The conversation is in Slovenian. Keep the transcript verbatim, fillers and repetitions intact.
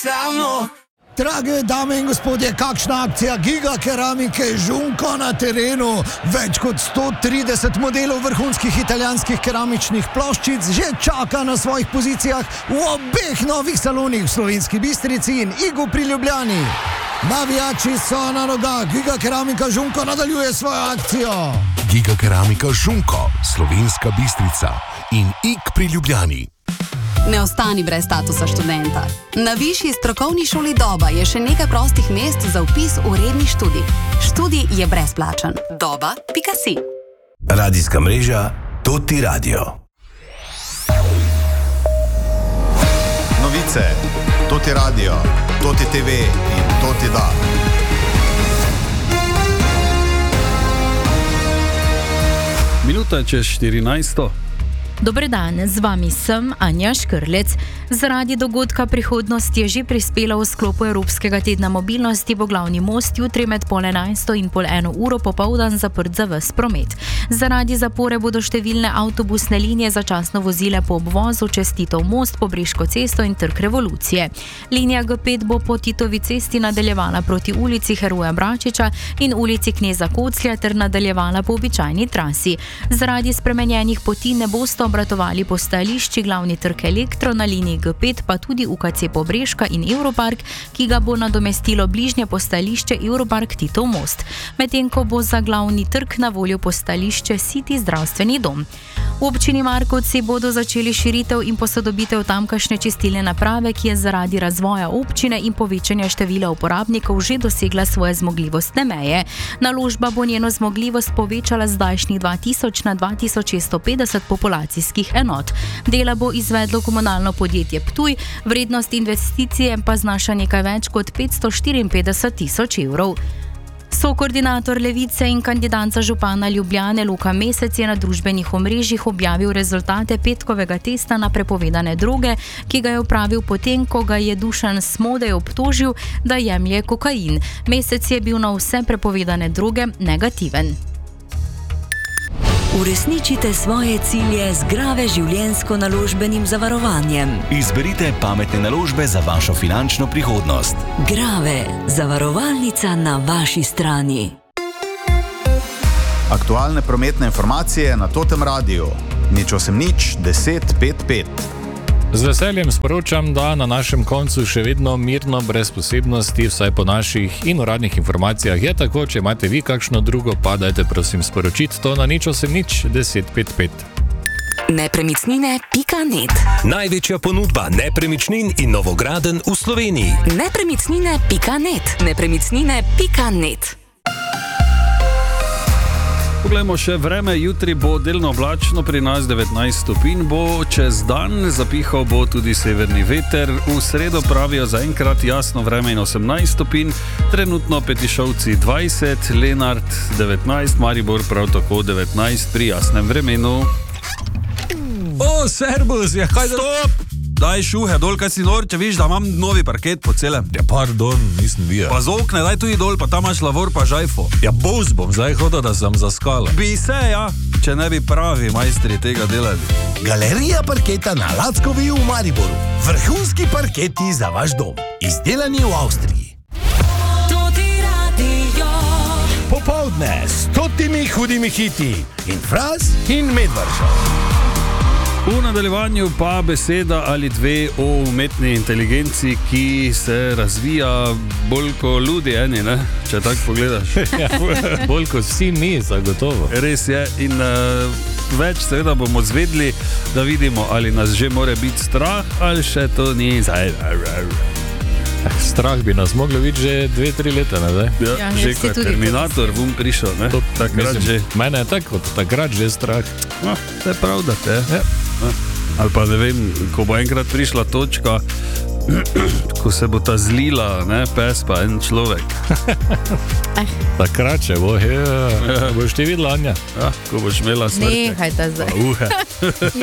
samo. Drage dame in gospodje, kakšna akcija Giga Keramike Žunko na terenu. Več kot sto trideset modelov vrhunskih italijanskih keramičnih ploščic že čaka na svojih pozicijah v obeh novih salonih v Slovenski Bistrici in Igu pri Ljubljani. Navijači so na nogah, Giga Keramika Žunko nadaljuje svojo akcijo. Giga Keramika Žunko, Slovenska Bistrica in Ig pri Ljubljani. Ne ostani brez statusa študenta. Na Višji strokovni šoli Doba je še nekaj prostih mest za vpis v redni študij. Študij je brezplačen. doba pika si. Radijska mreža Toti Radio. Novice, Toti Radio, Toti te ve in Toti da. Minuta čez štirinajsto. Dober dan, z vami sem Anja Škrlec. Zaradi dogodka Prihodnost je že prispela v sklopu Evropskega tedna mobilnosti bo glavni most jutri med pol enajsto in pol eno uro popoldan zaprt za ves promet. Zaradi zapore bodo številne avtobusne linije začasno vozile po obvozu čez Titov most, Pobreško cesto in Trg Revolucije. Linija G pet bo po Titovi cesti nadaljevala proti ulici Heroja Bračiča in ulici Kneza Koclja ter nadaljevala po običajni trasi. Zaradi spremenjenih poti ne boste obratovali po stajališči glavni Trg Elektro na liniji G pet, pa tudi U K C Pobreška in Europark, ki ga bo nadomestilo bližnje postajališče Europark Titov most. Medtem ko bo za glavni trg na voljo postajališče City zdravstveni dom. V občini Markovci bodo začeli širitev in posodobitev tamkajšnje čistilne naprave, ki je zaradi razvoja občine in povečanja števila uporabnikov že dosegla svoje zmogljivostne meje. Naložba bo njeno zmogljivost povečala z zdajšnjih dva tisoč na dva tisoč šeststo petdeset populacijskih enot. Dela bo izvedlo komunalno podjetje Ptuj, vrednost investicije pa znaša nekaj več kot petsto štiriinpetdeset tisoč evrov. Sokoordinator Levice in kandidat za župana Ljubljane Luka Mesec je na družbenih omrežjih objavil rezultate petkovega testa na prepovedane droge, ki ga je opravil potem, ko ga je Dušan Smodej obtožil, da jemlje kokain. Mesec je bil na vse prepovedane droge negativen. Uresničite svoje cilje z Grave življenjsko naložbenim zavarovanjem. Izberite pametne naložbe za vašo finančno prihodnost. Grave, zavarovalnica na vaši strani. Aktualne prometne informacije na Totem radiju. Nič osem nič deset pet pet. Z veseljem sporočam, da na našem koncu še vedno mirno, brez posebnosti, vsaj po naših in uradnih informacijah je tako. Če imate vi kakšno drugo, pa dajte prosim sporočiti to na nič osem nič deset pet pet. Nepremičnine pika net. Največja ponudba nepremičnin in novogradenj v Sloveniji. Nepremičnine pika net. Nepremičnine pika net. Poglejmo še vreme. Jutri bo delno oblačno, pri nas devetnajst stopinj bo, čez dan zapihal bo tudi severni veter. V sredo pravijo zaenkrat jasno vreme in osemnajst stopinj, trenutno Petišovci dvajset, Lenart devetnajst, Maribor prav tako devetnajst pri jasnem vremenu. O, servus, ja, kaj da... Stop! Daj šuhe dol, kaj si nor, če viš, da imam novi parket po celem. Ja, pardon, nisem videl. Pa z okne, daj tudi dol, pa tam imaš lavor pa žajfo. Ja, boz bom zdaj hodil, da sem zaskala. Bi se, ja, če ne bi pravi majstri tega delali. Galerija parketa na Lackovi v Mariboru. Vrhunski parketi za vaš dom. Izdelani v Avstriji. Popoldne s stotimi hudimi hiti in Fras in Medvržo. V nadaljevanju pa beseda ali dve o umetni inteligenci, ki se razvija bolj kot ljudi eni, ne? Če tako pogledaš. Bolj kot vsi mi, zagotovo. Res je in uh, več seveda bomo zvedli, da vidimo, ali nas že more biti strah, ali še to ni zdaj. Strah bi nas moglo biti že dve, tri leta, ne zdaj? Ja, ja, že kot Terminator bom prišel, ne? To, takrat mislim, že. Mene je tako, takrat že strah. No, to je pravda, te. Ja. Ali pa ne vem, ko bo enkrat prišla točka, ko se bo ta zlila, ne, pes pa en človek. Takrat če bo, je, boš ti videla, Anja. Ja, ko boš imela smrte. Nehaj ta zdaj. Uhe.